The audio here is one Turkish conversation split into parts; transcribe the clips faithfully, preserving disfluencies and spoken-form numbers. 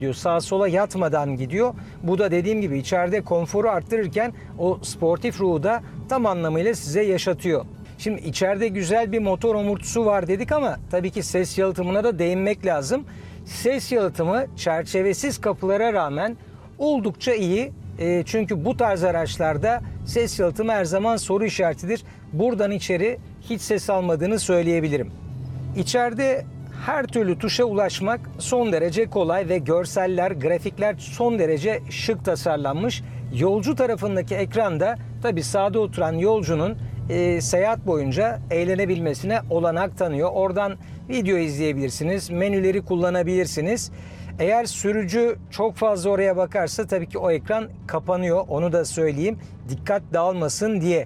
gidiyor. Sağa sola yatmadan gidiyor. Bu da dediğim gibi içeride konforu arttırırken o sportif ruhu da tam anlamıyla size yaşatıyor. Şimdi içeride güzel bir motor omurtusu var dedik ama tabii ki ses yalıtımına da değinmek lazım. Ses yalıtımı çerçevesiz kapılara rağmen oldukça iyi. E, çünkü bu tarz araçlarda ses yalıtımı her zaman soru işaretidir. Buradan içeri hiç ses almadığını söyleyebilirim. İçeride her türlü tuşa ulaşmak son derece kolay ve görseller, grafikler son derece şık tasarlanmış. Yolcu tarafındaki ekranda tabii sağda oturan yolcunun e, seyahat boyunca eğlenebilmesine olanak tanıyor. Oradan video izleyebilirsiniz, menüleri kullanabilirsiniz. Eğer sürücü çok fazla oraya bakarsa tabii ki o ekran kapanıyor. Onu da söyleyeyim. Dikkat dağılmasın diye.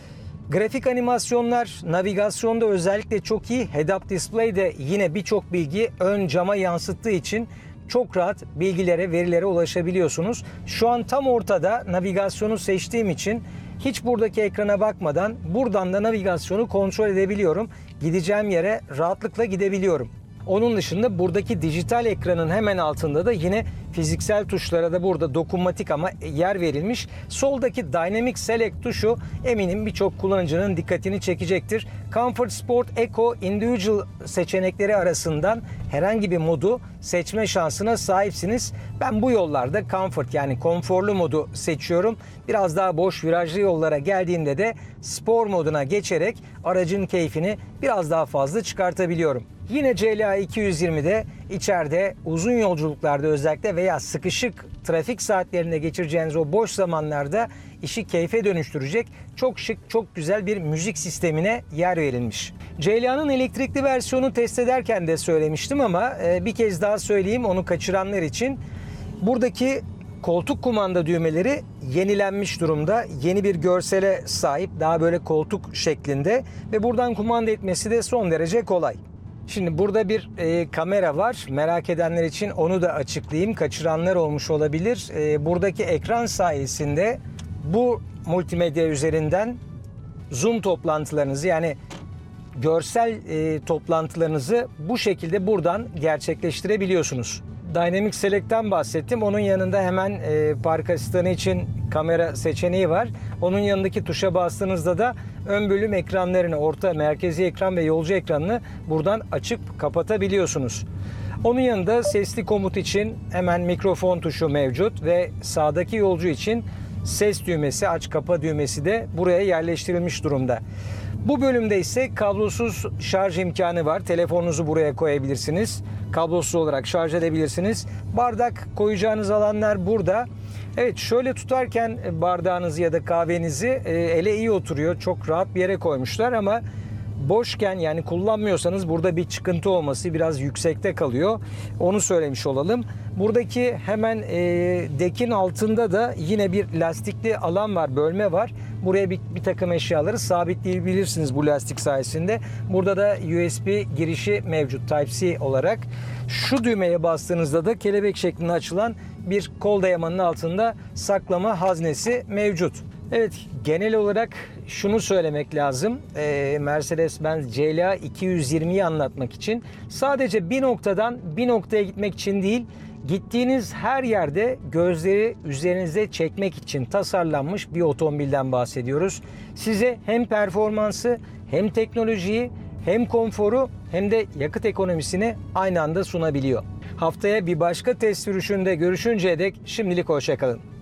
Grafik animasyonlar, navigasyonda özellikle çok iyi. Head-up display de yine birçok bilgi ön cama yansıttığı için çok rahat bilgilere, verilere ulaşabiliyorsunuz. Şu an tam ortada navigasyonu seçtiğim için hiç buradaki ekrana bakmadan buradan da navigasyonu kontrol edebiliyorum. Gideceğim yere rahatlıkla gidebiliyorum. Onun dışında buradaki dijital ekranın hemen altında da yine fiziksel tuşlara da burada dokunmatik ama yer verilmiş. Soldaki Dynamic Select tuşu eminim birçok kullanıcının dikkatini çekecektir. Comfort, Sport, Eco, Individual seçenekleri arasından herhangi bir modu seçme şansına sahipsiniz. Ben bu yollarda Comfort yani konforlu modu seçiyorum. Biraz daha boş virajlı yollara geldiğimde de spor moduna geçerek aracın keyfini biraz daha fazla çıkartabiliyorum. Yine C L A iki yüz yirmide içeride uzun yolculuklarda özellikle veya sıkışık trafik saatlerinde geçireceğiniz o boş zamanlarda işi keyfe dönüştürecek çok şık, çok güzel bir müzik sistemine yer verilmiş. C L A'nın elektrikli versiyonu test ederken de söylemiştim ama bir kez daha söyleyeyim onu kaçıranlar için. Buradaki koltuk kumanda düğmeleri yenilenmiş durumda. Yeni bir görsele sahip, daha böyle koltuk şeklinde ve buradan kumanda etmesi de son derece kolay. Şimdi burada bir e, kamera var. Merak edenler için onu da açıklayayım. Kaçıranlar olmuş olabilir. E, buradaki ekran sayesinde bu multimedya üzerinden Zoom toplantılarınızı yani görsel e, toplantılarınızı bu şekilde buradan gerçekleştirebiliyorsunuz. Dynamic Select'ten bahsettim. Onun yanında hemen e, park asistanı için kamera seçeneği var. Onun yanındaki tuşa bastığınızda da ön bölüm ekranlarını, orta, merkezi ekran ve yolcu ekranını buradan açıp kapatabiliyorsunuz. Onun yanında sesli komut için hemen mikrofon tuşu mevcut ve sağdaki yolcu için ses düğmesi, aç kapa düğmesi de buraya yerleştirilmiş durumda. Bu bölümde ise kablosuz şarj imkanı var. Telefonunuzu buraya koyabilirsiniz. Kablosuz olarak şarj edebilirsiniz. Bardak koyacağınız alanlar burada. Evet, şöyle tutarken bardağınızı ya da kahvenizi ele iyi oturuyor. Çok rahat bir yere koymuşlar ama boşken yani kullanmıyorsanız burada bir çıkıntı olması biraz yüksekte kalıyor. Onu söylemiş olalım. Buradaki hemen e, dekin altında da yine bir lastikli alan var, bölme var. Buraya bir, bir takım eşyaları sabitleyebilirsiniz bu lastik sayesinde. Burada da U S B girişi mevcut Type-C olarak. Şu düğmeye bastığınızda da kelebek şeklinde açılan bir kol dayamanın altında saklama haznesi mevcut. Evet, genel olarak şunu söylemek lazım. Ee, Mercedes-Benz C L A iki yüz yirmiyi anlatmak için sadece bir noktadan bir noktaya gitmek için değil, gittiğiniz her yerde gözleri üzerinize çekmek için tasarlanmış bir otomobilden bahsediyoruz. Size hem performansı, hem teknolojiyi, hem konforu, hem de yakıt ekonomisini aynı anda sunabiliyor. Haftaya bir başka test sürüşünde görüşünceye dek şimdilik hoşça kalın.